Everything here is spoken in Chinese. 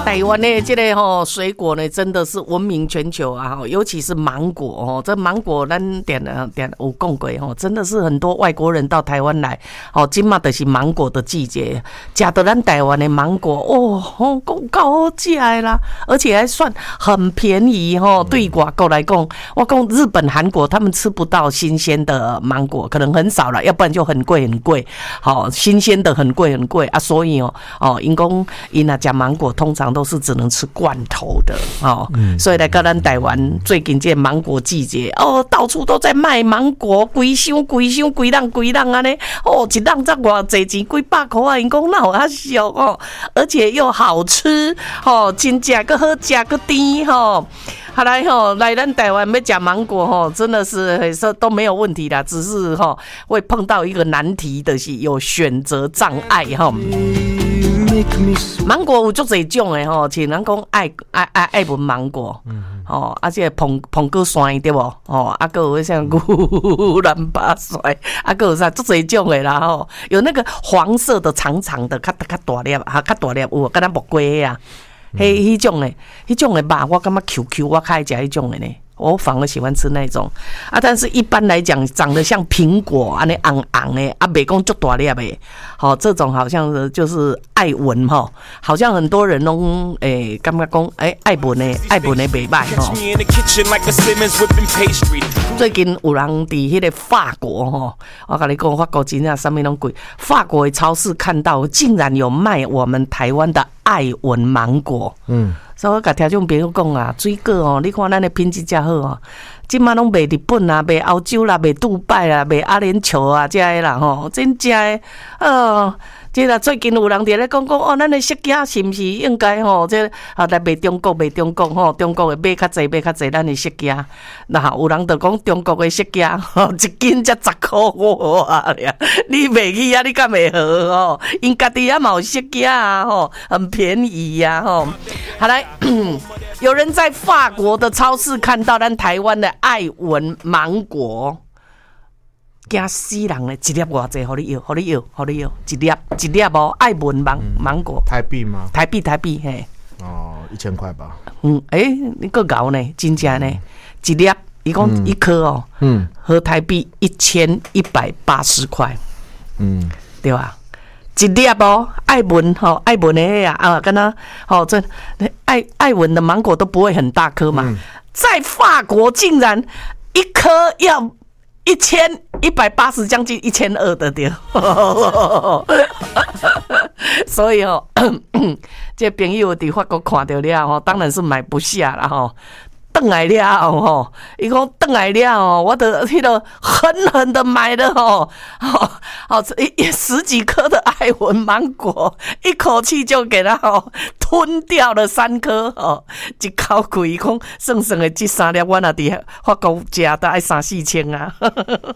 台湾的这个水果呢，真的是闻名全球啊！尤其是芒果这芒果咱点有讲过真的是很多外国人到台湾来今嘛就是芒果的季节，吃到咱台湾的芒果够好吃的啦，而且还算很便宜对外国来讲，我讲日本、韩国他们吃不到新鲜的芒果，可能很少了，要不然就很贵很贵。新鲜的很贵很贵啊，所以因讲因啊吃芒果通常都是只能吃罐头的所以来到咱台湾最近这芒果季节到处都在卖芒果，规箱啊呢一人才偌济钱，几百块啊，因讲哪有遐俗而且又好吃真正个好吃个甜好来来咱台湾要吃芒果真的是都没有问题啦，只是会碰到一个难题，就是有选择障碍芒果有足侪种的像人讲爱闻芒果而且捧果酸对无还有那像牛兰巴酸还有啥足侪种的啦有那个黄色的长长的较大粒较大粒有敢若木瓜啊迄种的肉我感觉 QQ 我较爱吃迄种的呢，我反而喜欢吃那种但是一般来讲长得像苹果安尼红红的袂讲足大粒的这种好像就是爱闻好像很多人拢感觉讲爱闻的袂歹最近有人伫迄个法国我跟你讲法国真正啥物拢贵，法国的超市看到竟然有卖我们台湾的爱文芒果所以我甲听众朋友讲啊，水果你看咱的品质遮好即马拢卖日本啦，卖欧洲啦，卖杜拜啦，卖阿联酋啊，遮个啦真正的这啦最近有人伫咧讲咱的色价是毋是应该这来卖中国中国的买较济咱的色价，那有人就讲中国的色价一斤才10块外你卖去你敢会好因家己也嘛有色价很便宜啊好来有人在法国的超市看到咱台湾的爱文芒果，惊死人嘞！一粒偌济，互你要，一粒爱文芒果。 台币吗？ 台币嘿。 1000块吧。 你够高呢，真正呢，一粒一共一颗合台币1180块。对吧？一粒爱文爱文的那跟他这爱文的芒果都不会很大颗嘛，在法国竟然一颗要1180，将近1200的对，所以这朋友在法国看到了当然是买不下了回来了伊讲回来了我的迄个狠狠的买了10几颗的爱文芒果，一口气就给他吞掉了3颗一口气讲算的这3粒我若伫法国吃大概3-4千啊